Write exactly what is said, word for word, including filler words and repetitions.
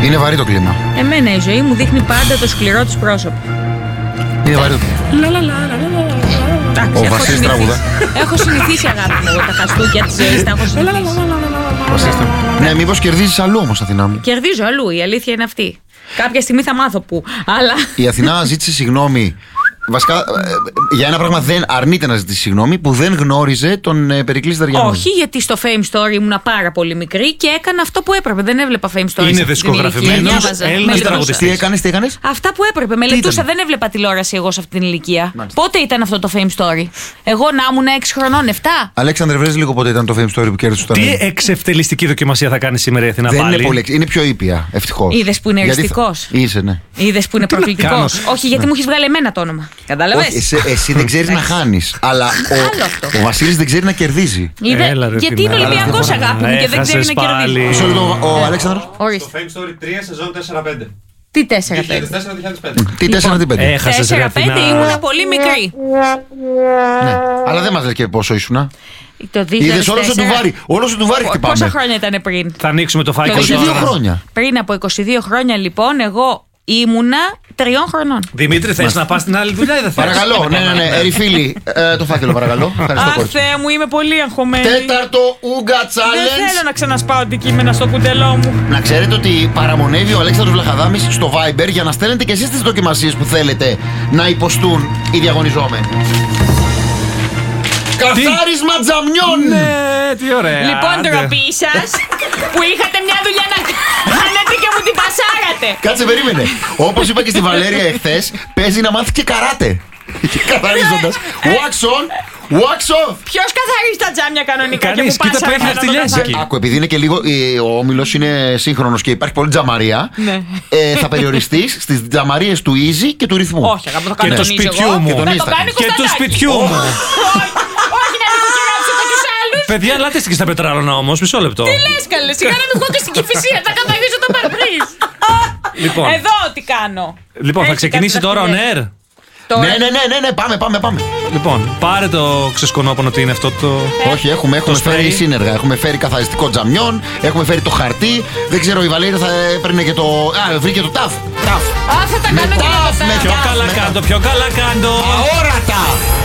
Είναι βαρύ το κλίμα. Εμένα η ζωή μου δείχνει πάντα το σκληρό της πρόσωπο. Είναι βαρύ το κλίμα. Ο Βασίλης τραγουδά. Έχω συνηθίσει, αγάπη μου, εγώ τα χαστούκια της ζωής. Τα έχω συνηθίσει. Ναι, μήπως κερδίζεις αλλού όμως, Αθηνά μου. Κερδίζω αλλού, η αλήθεια είναι αυτή. Κάποια στιγμή θα μάθω που. Αλλά. Η Αθηνά ζήτησε συγγνώμη. Βασικά, για ένα πράγμα δεν αρνείται να ζητήσει συγγνώμη, που δεν γνώριζε τον ε, Περικλή Ζηταριανό. Όχι, γιατί στο Fame Story ήμουν πάρα πολύ μικρή και έκανα αυτό που έπρεπε. Δεν έβλεπα Fame Story. Είναι δισκογραφημένος Έλληνας τραγουδιστής. Τι έκανες, τι έκανες? Αυτά που έπρεπε. Μελετούσα, δεν έβλεπα τηλεόραση εγώ σε αυτή την ηλικία. Μάλιστα. Πότε ήταν αυτό το Fame Story? Εγώ να ήμουν έξι χρονών, επτά. Αλέξανδρε, βρες λίγο πότε ήταν το Fame Story που κέρδισε το Τι εξευτελιστική δοκιμασία θα κάνει σήμερα η Αθηνά δεν πάλι? Είναι, πολύ, είναι πιο ήπια, ευτυχώς. Είδες που είναι εριστικός. Είσαι, ναι. Είδες που είναι προκλητικός. Όχι, γιατί μου έχει βγάλει εμένα το όνομα. Κατάλαβες. Εσύ δεν ξέρεις να χάνεις. Αλλά ο, ο Βασίλης δεν ξέρει να κερδίζει. Έλα, ρε, γιατί είναι Ολυμπιακός, αγάπη μου, και δεν ξέρει να κερδίζει. Μισό λεπτό, ο Αλέξανδρος. Στο Fame Story τρία σεζόν τέσσερα πέντε. Τι τέσσερα πέντε. Τι τέσσερα πέντε. τέσσερα πέντε ήμουνα πολύ μικρή. Ναι, αλλά δεν μας λες και πόσο ήσουνα. Το δύο χιλιάδες τέσσερα. Είδες όλο σου τουβάρι. Όλο σου τουβάρι χτυπάμε. Πόσα χρόνια ήταν πριν? Θα ανοίξουμε το φάκελο. είκοσι δύο χρόνια. Πριν από είκοσι δύο χρόνια, λοιπόν, εγώ ήμουνα τριών χρονών. Δημήτρη, θες να πας στην άλλη δουλειά ή δεν θες? Παρακαλώ, ναι, ναι, ναι. Ερυφίλη, ε, το φάκελο, παρακαλώ. Αχ, Θεέ μου, είμαι πολύ αγχωμένη. Τέταρτο Ούγκα Challenge. Δεν θέλω να ξανασπάω αντικείμενα στο κουντελό μου. Να ξέρετε ότι παραμονεύει ο Αλέξανδρος Βλαχαδάμης στο Viber για να στέλνετε και εσείς τις δοκιμασίες που θέλετε να υποστούν οι διαγωνιζόμενοι. Καθάρισμα τζαμιών! Ναι, τι ωραία. Λοιπόν, ντροπή σας που είχατε μια δουλειά να κάνετε και μου την πασάρατε. Κάτσε, περίμενε. Όπως είπα και στη Βαλέρια εχθές, παίζει να μάθει και καράτε. Καθαρίζοντας. Wax on, wax off. Ποιος καθαρίζει τα τζάμια κανονικά? Κανείς, και που κοίτα που έχει αρτιλιάσει. Άκου, επειδή είναι και λίγο. Ο όμιλος είναι σύγχρονος και υπάρχει πολλή τζαμαρία. Ναι. ε, θα περιοριστείς στις τζαμαρίες του easy και του ρυθμού. Όχι, αγάπη, το κάνω και το σπιτιού μου. Και του σπιτιού μου. Όχι, να μην κυράξω και τους άλλους. Παιδιά, ελάτε και στα Πετράρωνα όμως, μισό λεπτό. Τι λες, καλέ, σιγά να μην βγω και στην Κηφισία, θα καθαρίζω το παρμπρίζ. Λοιπόν. Εδώ τι κάνω. Λοιπόν, θα ξεκινήσει τώρα ο Νέρ. Ναι, ναι, ναι, ναι, ναι, πάμε, πάμε, πάμε. Λοιπόν, πάρε το ξεσκονόπονο, τι είναι αυτό το. Όχι, έχουμε, έχουμε φέρει σύνεργα. Έχουμε φέρει καθαριστικό τζαμιών, έχουμε φέρει το χαρτί. Δεν ξέρω, η Βαλέρια θα έπαιρνε και το. Α, βρήκε το ταφ. Ταφ. Α, θα τα κάνω και ταφ, με με Πιο καλά κάτω, πιο καλά κάτω. Αόρατα!